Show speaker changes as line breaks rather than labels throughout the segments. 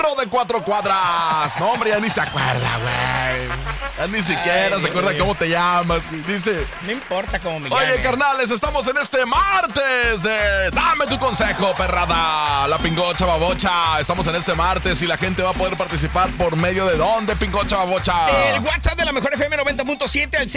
Güero de 4 cuadras. No, hombre, ya ni se acuerda, güey. Ya ni siquiera se acuerda cómo te llamas. Dice...
No importa cómo me llame.
Oye, carnales, estamos en este martes de Dame tu consejo, perrada. La Pingocha Babocha. Estamos en este martes y la gente va a poder participar por medio de ¿dónde, Pingocha Babocha?
El WhatsApp de la Mejor FM 90.7 al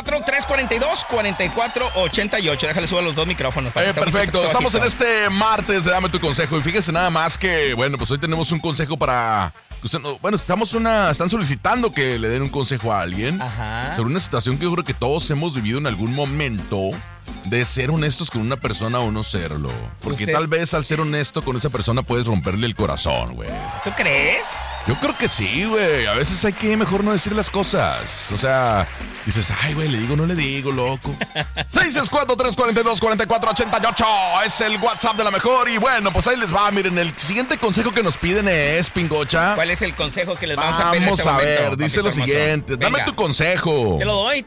664-342-4488. Déjale subir los dos micrófonos.
Perfecto, estamos en este martes de Dame tu consejo. Y fíjense nada más que, bueno, pues hoy tenemos un consejo para... Bueno, están solicitando que le den un consejo a alguien.
Ajá.
Sobre una situación que yo creo que todos hemos vivido en algún momento, de ser honestos con una persona o no serlo. Porque tal vez al ser honesto con esa persona puedes romperle el corazón, güey.
¿Tú crees?
Yo creo que sí, güey. A veces hay que mejor no decir las cosas. O sea, dices, ay, güey, le digo, no le digo, loco. 664-342-4488 es el WhatsApp de la Mejor. Y bueno, pues ahí les va. Miren, el siguiente consejo que nos piden es, Pingocha.
¿Cuál es el consejo que les vamos a pedir en este
momento?
momento?
Vamos a ver, dice lo siguiente.
Venga.
Dame tu consejo.
Te lo doy.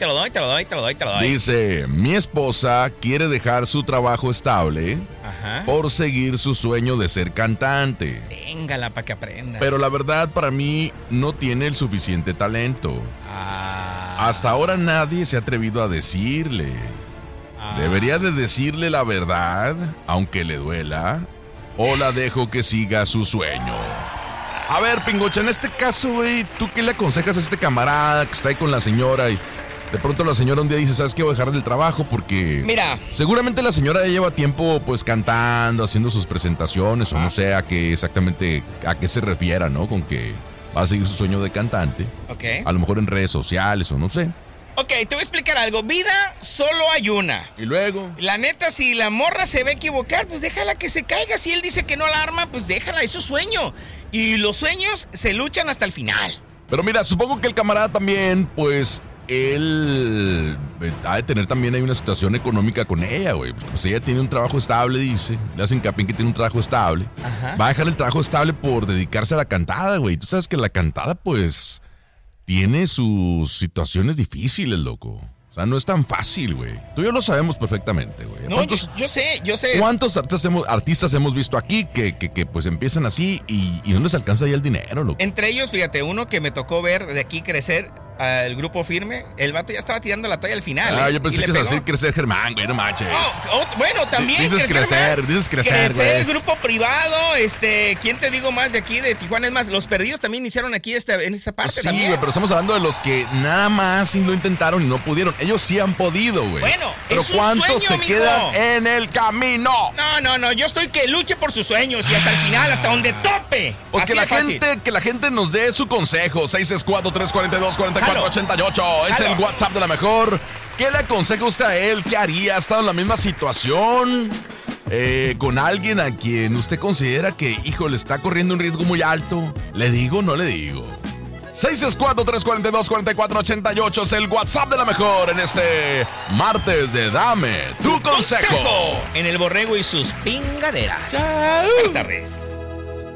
Dice, mi esposa quiere dejar su trabajo estable por seguir su sueño de ser cantante.
Téngala para que aprenda.
Pero la verdad, para mí, no tiene el suficiente talento. Hasta ahora nadie se ha atrevido a decirle. ¿Debería de decirle la verdad, aunque le duela? ¿O la dejo que siga su sueño? A ver, Pingocha, en este caso, güey, ¿tú qué le aconsejas a este camarada que está ahí con la señora y de pronto la señora un día dice, ¿sabes qué? Voy a dejar el trabajo porque...
Mira.
Seguramente la señora ya lleva tiempo pues cantando, haciendo sus presentaciones o no sé a qué exactamente, a qué se refiera, ¿no? Con que va a seguir su sueño de cantante.
Ok.
A lo mejor en redes sociales o no sé.
Ok, te voy a explicar algo. Vida solo hay una.
Y luego...
La neta, si la morra se va a equivocar, pues déjala que se caiga. Si él dice que no la arma, pues déjala, es su sueño. Y los sueños se luchan hasta el final.
Pero mira, supongo que el camarada también, pues... Él ha de tener también ahí una situación económica con ella, güey. Pues ella tiene un trabajo estable, dice. Le hacen hincapié en que tiene un trabajo estable. Va a dejar el trabajo estable por dedicarse a la cantada, güey. Tú sabes que la cantada, pues, tiene sus situaciones difíciles, loco. O sea, no es tan fácil, güey. Tú y yo lo sabemos perfectamente, güey.
No, yo sé.
¿Cuántos artistas hemos visto aquí que pues empiezan así y no les alcanza ya el dinero, loco?
Entre ellos, fíjate, uno que me tocó ver de aquí crecer, el Grupo Firme, el vato ya estaba tirando la toalla al final.
Yo pensé que ibas a decir crecer Germán, güey, no manches.
Bueno, también.
Dices crecer,
crecer,
güey.
grupo privado, ¿quién te digo más de aquí, de Tijuana? Es más, Los Perdidos también iniciaron aquí en esta parte
sí,
también.
Güey, pero estamos hablando de los que nada más lo intentaron y no pudieron. Ellos sí han podido, güey.
Bueno,
pero
es un
¿cuántos
sueño,
se
amigo?
quedan en el camino?
No, yo estoy que luche por sus sueños y hasta el final, hasta donde tope.
Pues
así
que la gente nos dé su consejo. 664-342-4488 es el WhatsApp de la Mejor. ¿Qué le aconseja usted a él? ¿Qué haría? ¿Ha estado en la misma situación? Con alguien a quien usted considera que, híjole, está corriendo un riesgo muy alto. ¿Le digo o no le digo? 664-342-4488 es el WhatsApp de la Mejor en este martes de Dame tu consejo.
En el Borrego y sus pingaderas.
Chao.
Buenas tardes.